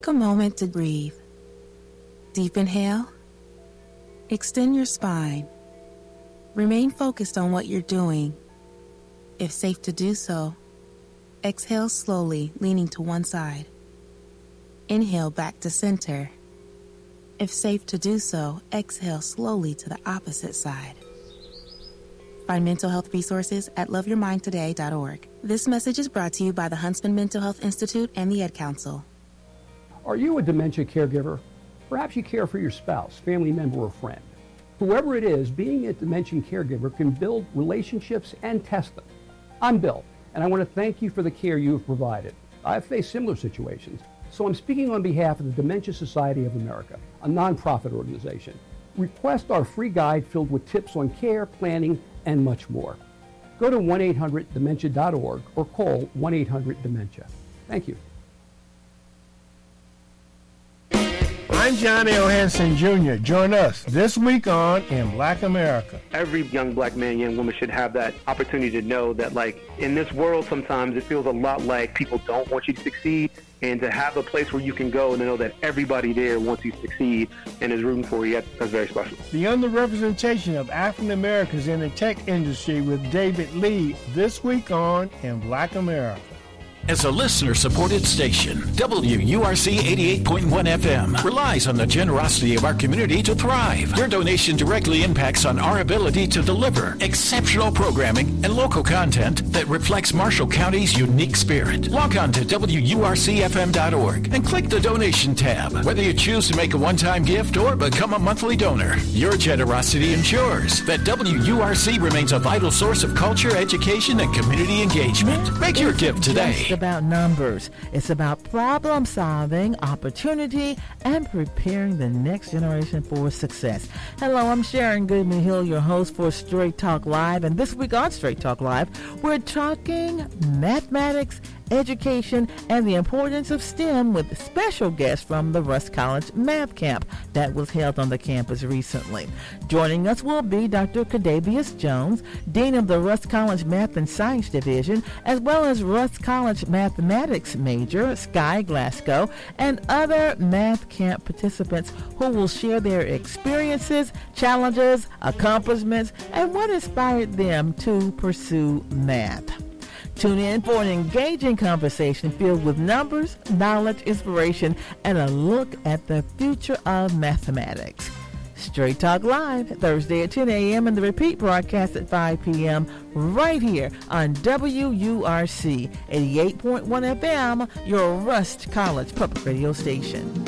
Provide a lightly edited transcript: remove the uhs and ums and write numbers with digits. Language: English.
Take a moment to breathe. Deep inhale. Extend your spine. Remain focused on what you're doing. If safe to do so, exhale slowly, leaning to one side. Inhale back to center. If safe to do so, exhale slowly to the opposite side. Find mental health resources at loveyourmindtoday.org. This message is brought to you by the Huntsman Mental Health Institute and the Ad Council. Are you a dementia caregiver? Perhaps you care for your spouse, family member, or friend. Whoever it is, being a dementia caregiver can build relationships and test them. I'm Bill, and I want to thank you for the care you have provided. I've faced similar situations, so I'm speaking on behalf of the Dementia Society of America, a nonprofit organization. Request our free guide filled with tips on care, planning, and much more. Go to 1-800-DEMENTIA.org or call 1-800-DEMENTIA. Thank you. I'm Johnny O. Hanson Jr. Join us this week on In Black America. Every young black man, young woman should have that opportunity to know that, like, in this world sometimes it feels a lot like people don't want you to succeed, and to have a place where you can go and to know that everybody there wants you to succeed and is rooting for you, that's very special. The underrepresentation of African Americans in the tech industry with David Lee this week on In Black America. As a listener-supported station, WURC 88.1 FM relies on the generosity of our community to thrive. Your donation directly impacts on our ability to deliver exceptional programming and local content that reflects Marshall County's unique spirit. Log on to WURCFM.org and click the donation tab. Whether you choose to make a one-time gift or become a monthly donor, your generosity ensures that WURC remains a vital source of culture, education, and community engagement. Make your gift today. About numbers. It's about problem solving, opportunity, and preparing the next generation for success. Hello, I'm Sharon Goodman Hill, your host for Straight Talk Live. And this week on Straight Talk Live, we're talking mathematics, education, and the importance of STEM with special guests from the Rust College Math Camp that was held on the campus recently. Joining us will be Dr. Cadavius Jones, Dean of the Rust College Math and Science Division, as well as Rust College Mathematics major Sky Glasgow, and other Math Camp participants who will share their experiences, challenges, accomplishments, and what inspired them to pursue math. Tune in for an engaging conversation filled with numbers, knowledge, inspiration, and a look at the future of mathematics. Straight Talk Live, Thursday at 10 a.m. and the repeat broadcast at 5 p.m. right here on WURC 88.1 FM, your Rust College public radio station.